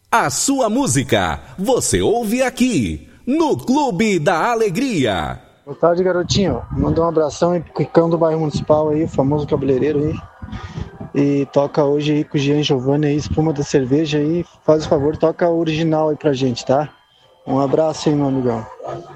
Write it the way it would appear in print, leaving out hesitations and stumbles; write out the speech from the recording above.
A sua música, você ouve aqui, no Clube da Alegria. Boa tarde, garotinho. Manda um abração aí pro Quicão do bairro Municipal aí, o famoso cabeleireiro aí. E toca hoje aí com o Jean Giovanni aí, espuma da cerveja aí. Faz o favor, toca o original aí pra gente, tá? Um abraço aí, meu amigão.